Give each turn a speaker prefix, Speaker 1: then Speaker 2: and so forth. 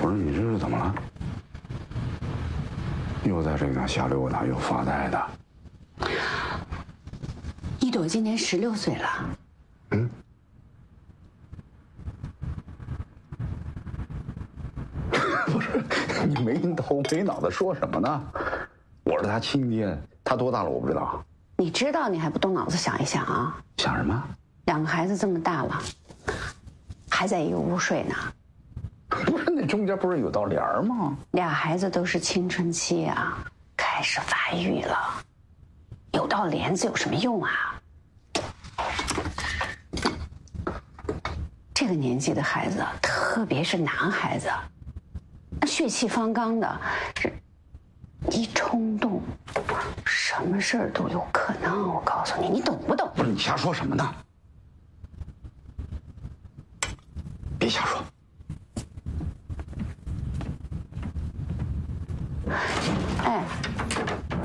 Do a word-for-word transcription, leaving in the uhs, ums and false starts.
Speaker 1: 不是你这是怎么了？又在这个瞎溜达又发呆的。
Speaker 2: 一朵今年十六岁了。嗯。
Speaker 1: 不是，你没头没脑的说什么呢？我是他亲爹，他多大了我不知道。
Speaker 2: 你知道你还不动脑子想一想啊？
Speaker 1: 想什么？
Speaker 2: 两个孩子这么大了，还在一个屋睡呢。
Speaker 1: 不是，那中间不是有道帘儿吗？
Speaker 2: 俩孩子都是青春期啊，开始发育了，有道帘子有什么用啊？这个年纪的孩子，特别是男孩子，血气方刚的，是一冲动，什么事儿都有可能。我告诉你，你懂不懂？
Speaker 1: 不是，你瞎说什么呢？别瞎说。
Speaker 2: 哎。